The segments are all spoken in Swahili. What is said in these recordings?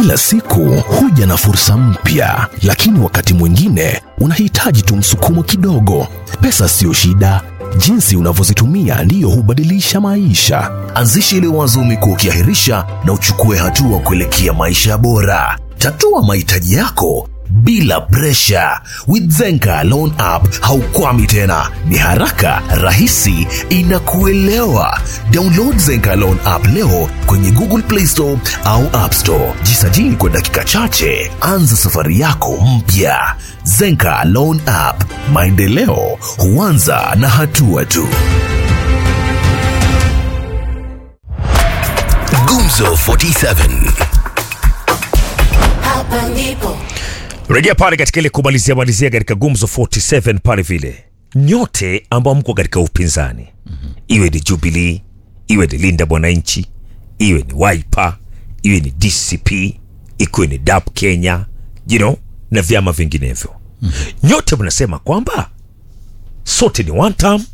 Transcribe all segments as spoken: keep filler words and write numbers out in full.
Kila siku huja na fursa mpya, lakini wakati mwingine unahitaji tu msukumo kidogo. Pesa sio shida, jinsi unavyozitumia ndiyo hubadilisha maisha. Anzisha ile wazo umekuwa ukiahirisha na uchukue hatua kuelekea maisha bora. Tatua mahitaji yako bila presha. With Zenka Loan App haukwami tena, ni haraka, rahisi, inakuelewa. Download Zenka Loan App leo kwenye Google Play Store au App Store. Jisajili kwa dakika chache, anza safari yako mpya. Zenka Loan App, maendeleo huanza na hatua tu. Gumzo arobaini na saba. Hapa ndipo rejea pale katika ile kumalizia malizia katika Gumzo arobaini na saba pale vile. Nyote ambao mko katika upinzani, mm-hmm. iwe ni Jubilee, iwe ni Linda Mwananchi, iwe ni Wiper, iwe ni D C P, iwe ni D A P Kenya, you know, na vyama vinginevyo. Mm-hmm. Nyote mnasema kwamba sote ni one term,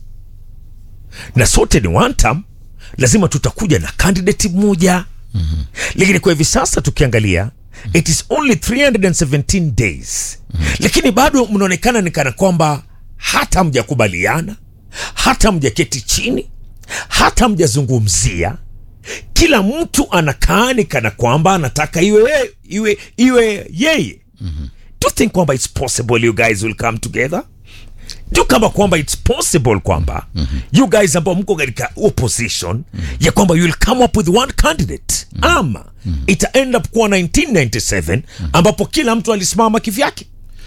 na sote ni one term, lazima tutakuja na candidate mmoja. Mm-hmm. Lakini kwa hivi sasa tukiangalia, it is only three hundred seventeen days. Mm-hmm. Lakini bado mnaonekana ni kana kwamba hata mjakubaliana, hata mjaketi chini, hata mjazungumzia. Kila mtu anakaa ni kana kwamba anataka iwe iwe iwe yeye. Mm-hmm. Do you think kwamba it's possible you guys will come together? Do kama kwamba it's possible kwamba mm-hmm. you guys ambao mko katika opposition, mm-hmm. ya kwamba you will come up with one candidate, mm-hmm. ama mm-hmm. ita end up kuwa nineteen ninety-seven, mm-hmm. ambapo kila mtu alisimama kivyake?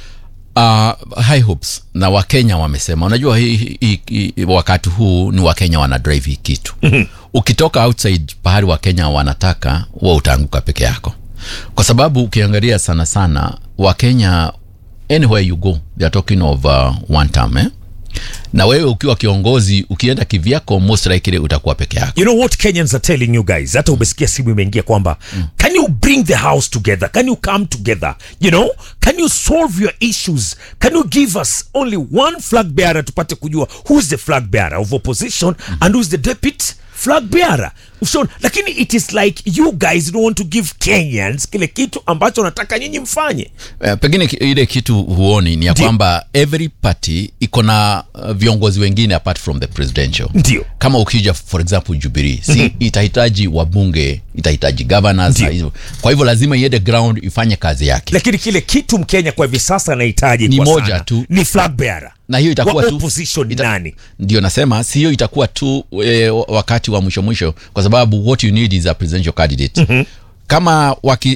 Uh, high hopes na Wakenya wamesema, unajua hii, hii, hii, wakati huu ni Wakenya wana drive hii kitu. Mm-hmm. Ukitoka outside pahali Wakenya wanataka, wewe utaanguka peke yako. Kwa sababu ukiangalia sana sana Wakenya, anywhere you go they are talking of uh, one term, eh? Na wewe ukiwa kiongozi ukienda kivyako, most likely utakuwa peke yako. You know what Kenyans are telling you guys? Hata umesikia simu imeingia kwamba mm. can you bring the house together? Can you come together? You know? Can you solve your issues? Can you give us only one flag bearer tupate kujua who's the flag bearer of opposition mm. and who's the deputy flag bearer? So, lakini it is like you guys don't want to give Kenyans kile kitu ambacho nataka nyinyi mfanye. Uh, pengine ile kitu huoni ni ya kwamba every party iko na uh, viongozi wengine apart from the presidential. Ndio. Kama ukija for example Jubilee, si mm-hmm. itahitaji wabunge, itahitaji governors. Ndiyo. Kwa hivyo lazima iende ground ifanye kazi yake. Lakini kile kitu Mkenya kwa hivi sasa anahitaji ni kwa moja sana tu, ni flag bearer. Na hiyo itakuwa tu opposition ita, nani? Ndio nasema si hiyo itakuwa tu e, wakati wa mwisho mwisho, kwa sababu what you need is a presidential candidate. Mm-hmm. Kama waki,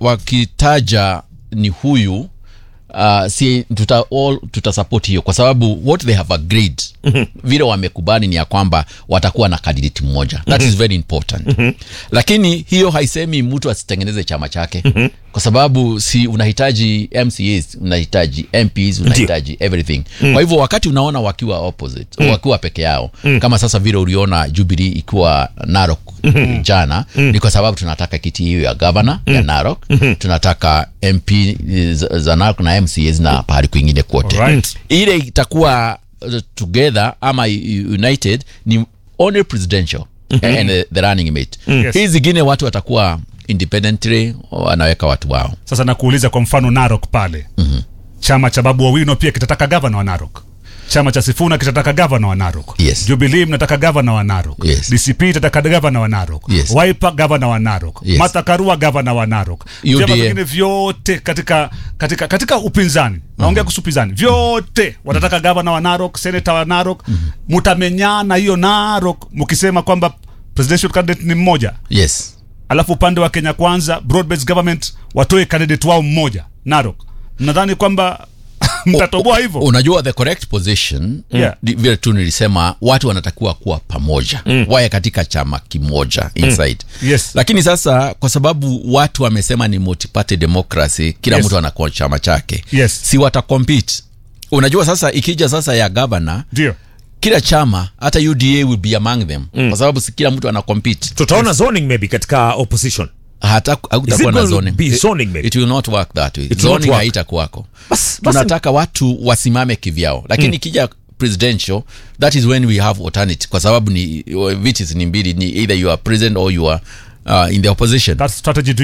wakitaja ni huyu, uh, si tuta all tuta support hiyo, kwa sababu what they have agreed, mm-hmm. vile wamekubali ni ya kwamba watakuwa na candidate mmoja. That mm-hmm. is very important. Mm-hmm. Lakini hiyo haisemi mtu asitengeneze chama chake. Mm-hmm. Kwa sababu si unahitaji M C As, unahitaji M Ps, unahitaji everything. Mm. Kwa hivyo wakati unaona wakiwa opposite, mm. wakiwa peke yao, mm. kama sasa vile uliona Jubilee ikiwa Narok mm-hmm. jana, mm. ni kwa sababu tunataka kiti hiyo ya governor mm. ya Narok, mm-hmm. tunataka M P za Narok na M C As na pahali kwingine kote. Right. Ile itakuwa together ama united ni only presidential, mm-hmm. and the, the running mate. Mm. Yes. Hizi zingine watu watakuwa independently, wanaweka watu wao. Sasa nakuuliza kwa mfano Narok pale, mm-hmm. chama cha Babu Owino pia kitataka governor wa Narok, chama cha Sifuna kitataka governor wa Narok. Yes. Jubilee mnataka governor wa Narok. Yes. D C P itataka governor wa Narok. Yes. Wiper governor wa Narok. Yes. Martha Karua governor wa Narok. Vyama vingine vyote katika katika katika upinzani, mm-hmm. naongea kuhusu upinzani, vyote mm-hmm. watataka governor wa Narok, senator wa Narok. Mm-hmm. Mtamenyana hiyo Narok mkisema kwamba presidential candidate ni mmoja. Yes. Alafu upande wa Kenya Kwanza broad based government watoe candidate wao mmoja Narok. Nadhani kwamba mtatoboa hivyo. Unajua the correct position, yeah. vile tu nilisema watu wanatakiwa kuwa pamoja, mm. wae katika chama kimoja inside. Mm. Yes. Lakini sasa kwa sababu watu wamesema ni multi-party democracy, kila yes. mtu anakuwa chama chake. Yes. Si watacompete. Unajua sasa ikija sasa ya governor, ndio kila chama hata U D A will be among them, mm. kwa sababu si kila mtu ana compete. Tutaona yes. zoning maybe katika opposition. Hata hautakuwa na zoning. Be zoning maybe. It will not work that way. It zoning haitakuwako. Tunataka watu wasimame kivyao. Lakini mm. kija presidential, that is when we have alternate, kwa sababu ni viti ni mbili, ni either you are president or you are uh, in the opposition. That strategy